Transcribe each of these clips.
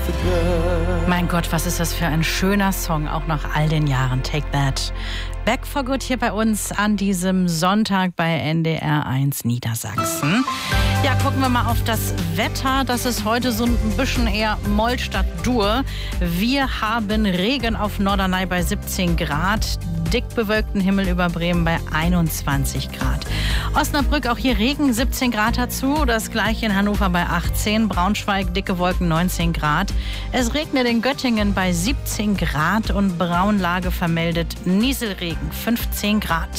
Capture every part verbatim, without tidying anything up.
Mein Gott, was ist das für ein schöner Song, auch nach all den Jahren. Take That. Back for Good hier bei uns an diesem Sonntag bei N D R eins Niedersachsen. Ja, gucken wir mal auf das Wetter. Das ist heute so ein bisschen eher Moll statt Dur. Wir haben Regen auf Norderney bei siebzehn Grad, dick bewölkten Himmel über Bremen bei einundzwanzig Grad. Osnabrück auch hier Regen, siebzehn Grad dazu. Das gleiche in Hannover bei achtzehn, Braunschweig dicke Wolken neunzehn Grad. Es regnet in Göttingen bei siebzehn Grad und Braunlage vermeldet Nieselregen fünfzehn Grad.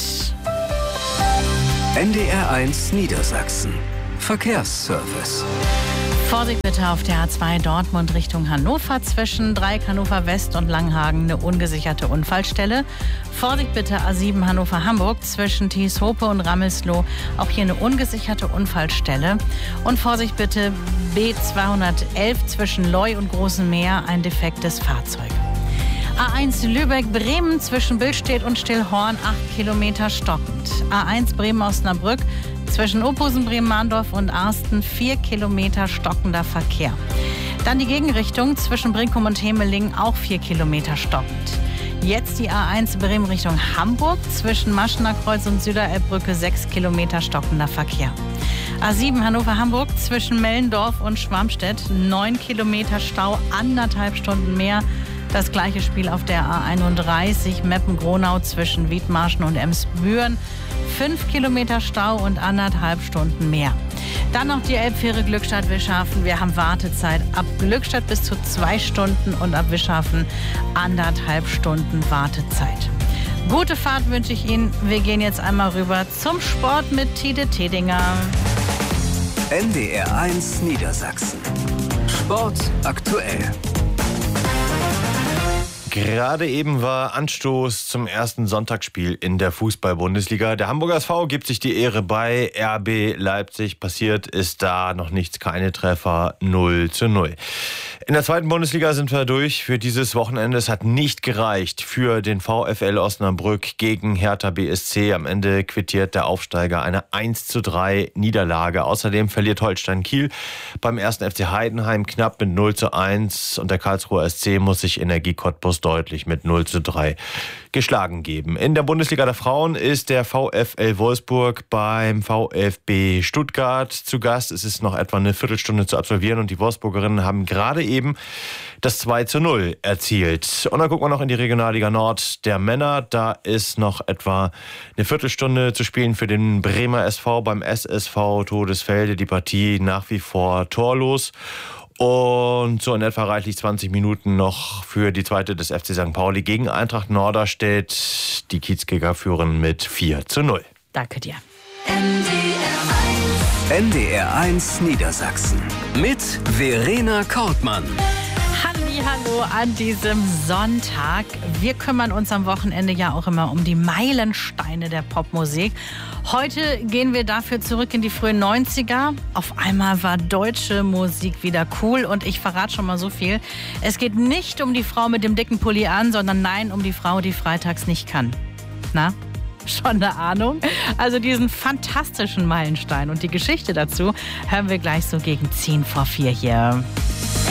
N D R eins Niedersachsen. Verkehrsservice. Vorsicht bitte auf der A zwei Dortmund Richtung Hannover zwischen Dreieck Hannover West und Langhagen eine ungesicherte Unfallstelle. Vorsicht bitte A sieben Hannover-Hamburg zwischen Thieshope und Rammelsloh, auch hier eine ungesicherte Unfallstelle. Und Vorsicht bitte B zweihundertelf zwischen Leu und Großem Meer, ein defektes Fahrzeug. A eins Lübeck-Bremen zwischen Billstedt und Stillhorn, acht Kilometer stockend. A eins Bremen-Osnabrück zwischen Ophusen, Bremen-Mahndorf und Arsten, vier Kilometer stockender Verkehr. Dann die Gegenrichtung zwischen Brinkum und Hemeling, auch vier Kilometer stockend. Jetzt die A eins Bremen Richtung Hamburg zwischen Maschener Kreuz und Süderelbbrücke, sechs Kilometer stockender Verkehr. A sieben Hannover-Hamburg zwischen Mellendorf und Schwarmstedt, neun Kilometer Stau, anderthalb Stunden mehr. Das gleiche Spiel auf der A einunddreißig Meppen-Gronau zwischen Wiedmarschen und Emsbüren. Fünf Kilometer Stau und anderthalb Stunden mehr. Dann noch die Elbfähre Glückstadt-Wischhafen. Wir haben Wartezeit ab Glückstadt bis zu zwei Stunden und ab Wischhafen anderthalb Stunden Wartezeit. Gute Fahrt wünsche ich Ihnen. Wir gehen jetzt einmal rüber zum Sport mit Tide Tedinger. N D R eins Niedersachsen. Sport aktuell. Gerade eben war Anstoß zum ersten Sonntagsspiel in der Fußball-Bundesliga. Der Hamburger S V gibt sich die Ehre bei R B Leipzig. Passiert ist da noch nichts, keine Treffer, null zu null. In der zweiten Bundesliga sind wir durch für dieses Wochenende. Es hat nicht gereicht für den VfL Osnabrück gegen Hertha B S C. Am Ende quittiert der Aufsteiger eine eins zu drei Niederlage. Außerdem verliert Holstein Kiel beim ersten F C Heidenheim knapp mit null zu eins. Und der Karlsruher S C muss sich Energie Cottbus deutlich mit null zu drei geschlagen geben. In der Bundesliga der Frauen ist der VfL Wolfsburg beim VfB Stuttgart zu Gast. Es ist noch etwa eine Viertelstunde zu absolvieren und die Wolfsburgerinnen haben gerade eben das zwei zu null erzielt. Und dann gucken wir noch in die Regionalliga Nord der Männer. Da ist noch etwa eine Viertelstunde zu spielen für den Bremer S V beim S S V Todesfelde. Die Partie nach wie vor torlos. Und so in etwa reichlich zwanzig Minuten noch für die zweite des F C Sankt Pauli gegen Eintracht Norderstedt. Die Kiezkicker führen mit vier zu null. Danke dir. N D R eins Niedersachsen mit Verena Kortmann. Hallo an diesem Sonntag. Wir kümmern uns am Wochenende ja auch immer um die Meilensteine der Popmusik. Heute gehen wir dafür zurück in die frühen neunziger. Auf einmal war deutsche Musik wieder cool und ich verrate schon mal so viel. Es geht nicht um die Frau mit dem dicken Pulli an, sondern nein, um die Frau, die freitags nicht kann. Na? Schon eine Ahnung? Also diesen fantastischen Meilenstein und die Geschichte dazu hören wir gleich so gegen zehn vor vier hier.